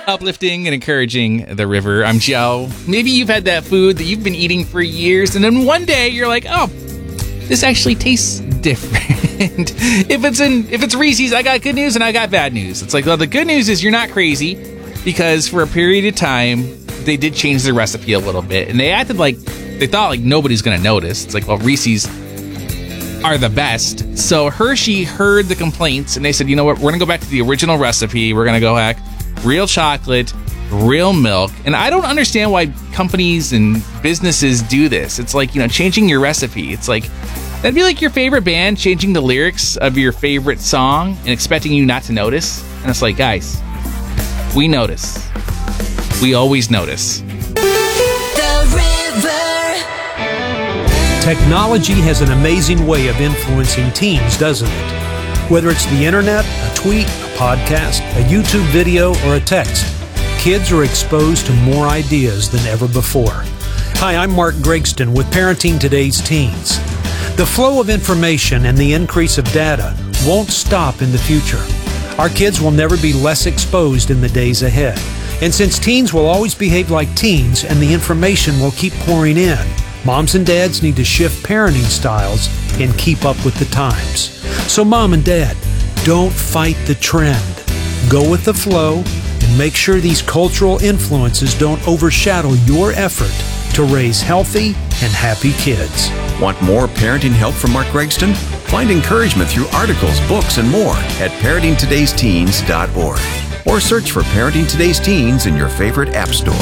Uplifting and encouraging the river. I'm Joe. Maybe you've had that food that you've been eating for years, and then one day you're like, oh, this actually tastes different. If it's Reese's, I got good news and I got bad news. It's like, well, the good news is you're not crazy, because for a period of time, they did change their recipe a little bit, and they acted like they thought like nobody's going to notice. It's like, well, Reese's are the best. So Hershey heard the complaints, and they said, you know what, we're going to go back to the original recipe. We're going to go back real chocolate, real milk. And I don't understand why companies and businesses do this. It's like, changing your recipe. It's like, that'd be like your favorite band changing the lyrics of your favorite song and expecting you not to notice. And it's like, guys, we notice. We always notice. The River. Technology has an amazing way of influencing teens, doesn't it? Whether it's the internet, a tweet, a podcast, a YouTube video, or a text, kids are exposed to more ideas than ever before. Hi, I'm Mark Gregston with Parenting Today's Teens. The flow of information and the increase of data won't stop in the future. Our kids will never be less exposed in the days ahead. And since teens will always behave like teens and the information will keep pouring in, moms and dads need to shift parenting styles and keep up with the times. So mom and dad, don't fight the trend. Go with the flow and make sure these cultural influences don't overshadow your effort to raise healthy and happy kids. Want more parenting help from Mark Gregston? Find encouragement through articles, books, and more at parentingtodaysteens.org or search for Parenting Today's Teens in your favorite app store.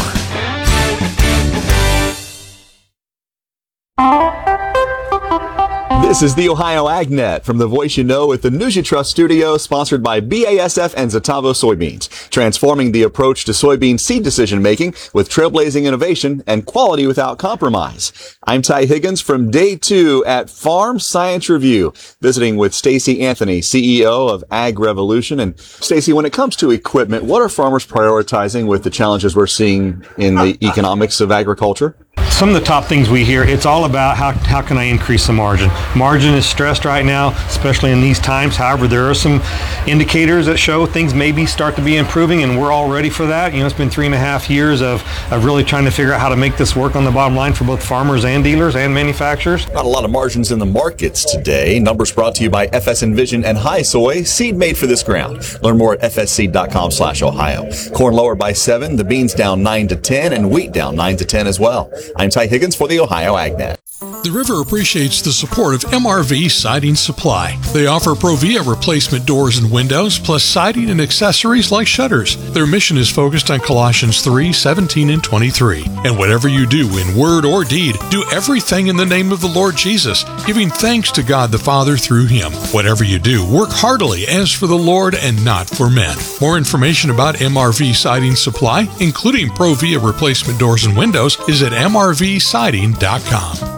This is the Ohio AgNet from the Voice You Know with the NutriTrust Studio, sponsored by BASF and Zetavo Soybeans, transforming the approach to soybean seed decision-making with trailblazing innovation and quality without compromise. I'm Ty Higgins from Day 2 at Farm Science Review, visiting with Stacy Anthony, CEO of Ag Revolution. And Stacy, when it comes to equipment, what are farmers prioritizing with the challenges we're seeing in the economics of agriculture? Some of the top things we hear, it's all about how can I increase the margin. Margin is stressed right now, especially in these times. However, there are some indicators that show things maybe start to be improving, and we're all ready for that. It's been 3.5 years of really trying to figure out how to make this work on the bottom line for both farmers and dealers and manufacturers. Not a lot of margins in the markets today. Numbers brought to you by FS Envision and High Soy, seed made for this ground. Learn more at fsseed.com/Ohio. Corn lower by 7, the beans down 9 to 10, and wheat down 9 to 10 as well. I'm Ty Higgins for the Ohio AgNet. The River appreciates the support of MRV Siding Supply. They offer Provia replacement doors and windows, plus siding and accessories like shutters. Their mission is focused on Colossians 3:17 and 23. And whatever you do in word or deed, do everything in the name of the Lord Jesus, giving thanks to God the Father through Him. Whatever you do, work heartily as for the Lord and not for men. More information about MRV Siding Supply, including Provia replacement doors and windows, is at mrvsiding.com.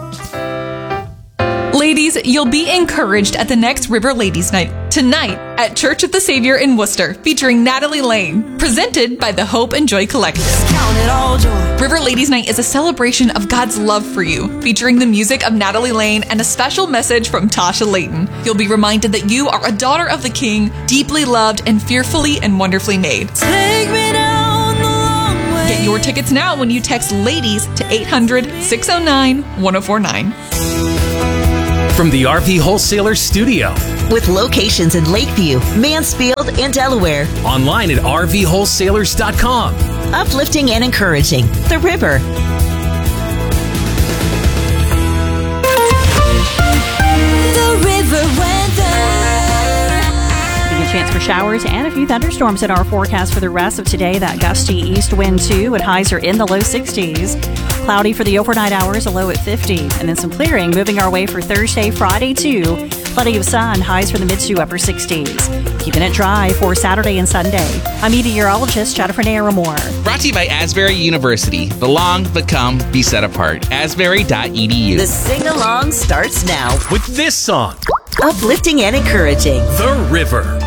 Ladies, you'll be encouraged at the next River Ladies Night tonight at Church of the Savior in Worcester, featuring Natalie Lane, presented by the Hope and Joy Collective. Count it all joy. River Ladies Night is a celebration of God's love for you, featuring the music of Natalie Lane and a special message from Tasha Layton. You'll be reminded that you are a daughter of the King, deeply loved and fearfully and wonderfully made. Take me down the long way. Get your tickets now when you text LADIES to 800-609-1049. From the RV Wholesaler Studio. With locations in Lakeview, Mansfield, and Delaware. Online at RVWholesalers.com. Uplifting and encouraging the river. The River weather. A chance for showers and a few thunderstorms in our forecast for the rest of today. That gusty east wind too, and highs are in the low 60s. Cloudy for the overnight hours, a low at 50. And then some clearing moving our way for Thursday, Friday too. Plenty of sun, highs for the mid to upper 60s. Keeping it dry for Saturday and Sunday. I'm meteorologist Jennifer Naramore. Brought to you by Asbury University. Belong, become, be set apart. Asbury.edu. The sing-along starts now with this song. Uplifting and encouraging The River.